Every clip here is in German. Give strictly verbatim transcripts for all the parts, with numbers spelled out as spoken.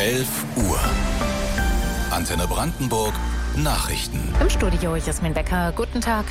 elf Uhr. Antenne Brandenburg Nachrichten. Im Studio Jasmin Becker. Guten Tag.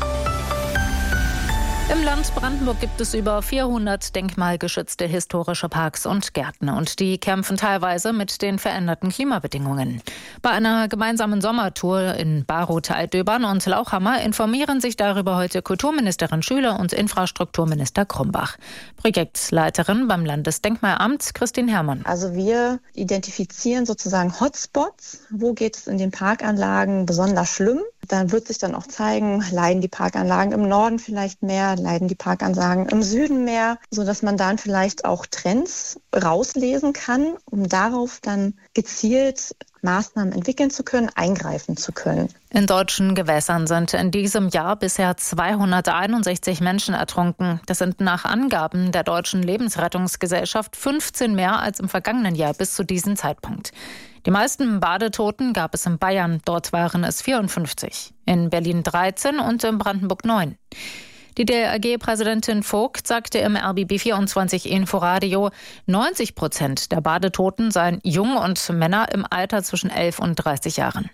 Im Land Brandenburg gibt es über vierhundert denkmalgeschützte historische Parks und Gärten. Und die kämpfen teilweise mit den veränderten Klimabedingungen. Bei einer gemeinsamen Sommertour in Baruth, Altdöbern und Lauchhammer informieren sich darüber heute Kulturministerin Schüler und Infrastrukturminister Krumbach. Projektleiterin beim Landesdenkmalamt Christine Herrmann. Also wir identifizieren sozusagen Hotspots. Wo geht es in den Parkanlagen besonders schlimm? Dann wird sich dann auch zeigen, leiden die Parkanlagen im Norden vielleicht mehr, leiden die Parkanlagen im Süden mehr, sodass man dann vielleicht auch Trends rauslesen kann, um darauf dann gezielt Maßnahmen entwickeln zu können, eingreifen zu können. In deutschen Gewässern sind in diesem Jahr bisher zweihunderteinundsechzig Menschen ertrunken. Das sind nach Angaben der Deutschen Lebensrettungsgesellschaft fünfzehn mehr als im vergangenen Jahr bis zu diesem Zeitpunkt. Die meisten Badetoten gab es in Bayern, dort waren es vierundfünfzig, in Berlin dreizehn und in Brandenburg neun. Die D L R G-Präsidentin Vogt sagte im R B B vierundzwanzig Inforadio, neunzig Prozent der Badetoten seien Jung und Männer im Alter zwischen elf und dreißig Jahren.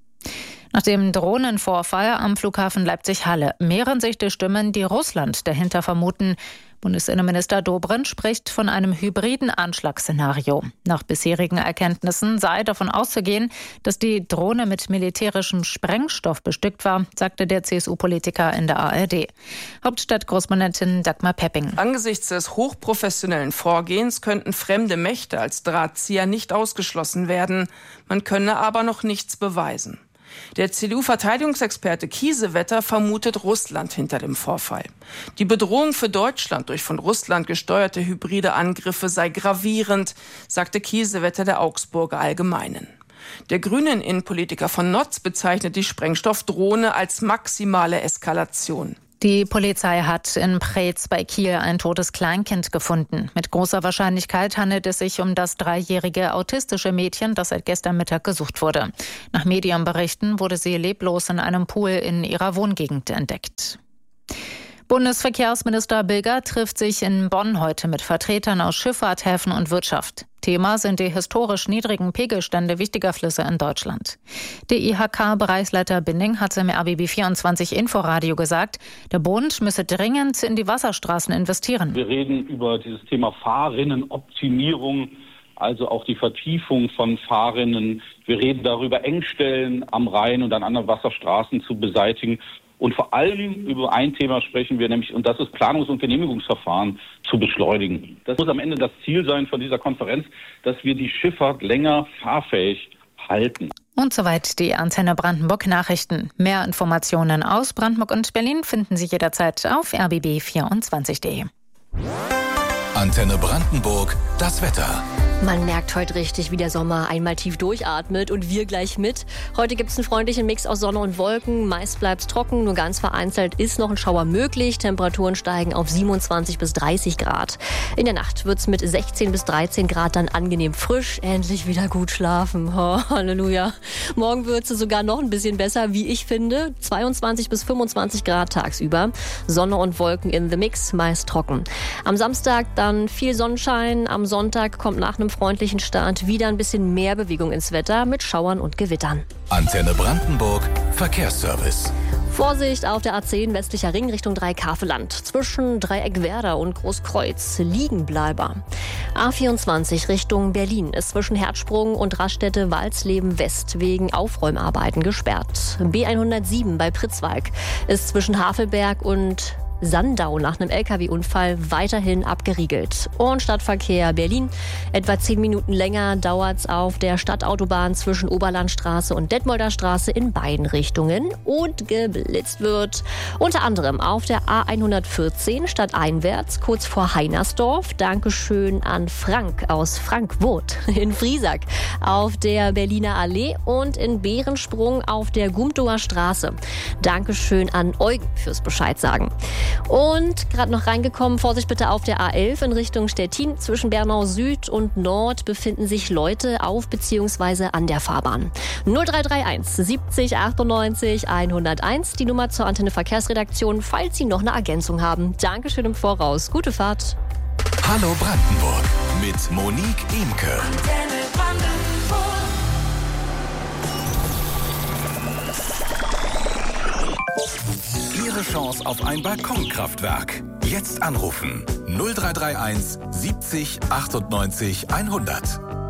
Nach dem Drohnenvorfall am Flughafen Leipzig-Halle mehren sich die Stimmen, die Russland dahinter vermuten. Bundesinnenminister Dobrindt spricht von einem hybriden Anschlagsszenario. Nach bisherigen Erkenntnissen sei davon auszugehen, dass die Drohne mit militärischem Sprengstoff bestückt war, sagte der C S U-Politiker in der A R D. Hauptstadtkorrespondentin Dagmar Pepping. Angesichts des hochprofessionellen Vorgehens könnten fremde Mächte als Drahtzieher nicht ausgeschlossen werden. Man könne aber noch nichts beweisen. Der C D U-Verteidigungsexperte Kiesewetter vermutet Russland hinter dem Vorfall. Die Bedrohung für Deutschland durch von Russland gesteuerte hybride Angriffe sei gravierend, sagte Kiesewetter der Augsburger Allgemeinen. Der grünen Innenpolitiker von Notz bezeichnet die Sprengstoffdrohne als maximale Eskalation. Die Polizei hat in Preetz bei Kiel ein totes Kleinkind gefunden. Mit großer Wahrscheinlichkeit handelt es sich um das dreijährige autistische Mädchen, das seit gestern Mittag gesucht wurde. Nach Medienberichten wurde sie leblos in einem Pool in ihrer Wohngegend entdeckt. Bundesverkehrsminister Bilger trifft sich in Bonn heute mit Vertretern aus Schifffahrt, Häfen und Wirtschaft. Thema sind die historisch niedrigen Pegelstände wichtiger Flüsse in Deutschland. Der I H K-Bereichsleiter Binning hatte im R B B vierundzwanzig Inforadio gesagt, der Bund müsse dringend in die Wasserstraßen investieren. Wir reden über dieses Thema Fahrrinnenoptimierung, also auch die Vertiefung von Fahrrinnen. Wir reden darüber, Engstellen am Rhein und an anderen Wasserstraßen zu beseitigen. Und vor allem über ein Thema sprechen wir, nämlich, und das ist Planungs- und Genehmigungsverfahren zu beschleunigen. Das muss am Ende das Ziel sein von dieser Konferenz, dass wir die Schifffahrt länger fahrfähig halten. Und soweit die Antenne Brandenburg Nachrichten. Mehr Informationen aus Brandenburg und Berlin finden Sie jederzeit auf r b b vierundzwanzig punkt d e. Antenne Brandenburg, das Wetter. Man merkt heute richtig, wie der Sommer einmal tief durchatmet und wir gleich mit. Heute gibt es einen freundlichen Mix aus Sonne und Wolken. Meist bleibt es trocken, nur ganz vereinzelt ist noch ein Schauer möglich. Temperaturen steigen auf siebenundzwanzig bis dreißig Grad. In der Nacht wird es mit sechzehn bis dreizehn Grad dann angenehm frisch. Endlich wieder gut schlafen. Oh, Halleluja. Morgen wird es sogar noch ein bisschen besser, wie ich finde. zweiundzwanzig bis fünfundzwanzig Grad tagsüber. Sonne und Wolken in the Mix, meist trocken. Am Samstag dann viel Sonnenschein. Am Sonntag kommt nach einem freundlichen Start wieder ein bisschen mehr Bewegung ins Wetter mit Schauern und Gewittern. Antenne Brandenburg Verkehrsservice. Vorsicht auf der A zehn westlicher Ring Richtung Dreikafel-Land. Zwischen Dreieckwerder und Großkreuz Liegenbleiber. A vierundzwanzig Richtung Berlin ist zwischen Herzsprung und Raststätte Walsleben West wegen Aufräumarbeiten gesperrt. B hundertsieben bei Pritzwalk ist zwischen Havelberg und Sandau nach einem L K W-Unfall weiterhin abgeriegelt. Und Stadtverkehr Berlin. Etwa zehn Minuten länger dauert's auf der Stadtautobahn zwischen Oberlandstraße und Detmolder Straße in beiden Richtungen. Und geblitzt wird unter anderem auf der A hundertvierzehn stadteinwärts kurz vor Heinersdorf. Dankeschön an Frank aus Frankfurt. In Friesack auf der Berliner Allee und in Behrensprung auf der Gumtower Straße. Dankeschön an Eugen fürs Bescheid sagen. Und gerade noch reingekommen, Vorsicht bitte auf der A elf in Richtung Stettin. Zwischen Bernau Süd und Nord befinden sich Leute auf bzw. an der Fahrbahn. null drei drei eins siebzig achtundneunzig hunderteins, die Nummer zur Antenne Verkehrsredaktion, falls Sie noch eine Ergänzung haben. Dankeschön im Voraus. Gute Fahrt. Hallo Brandenburg mit Monique Imke. Brandenburg. Ihre Chance auf ein Balkonkraftwerk. Jetzt anrufen null drei drei eins siebzig achtundneunzig hundert.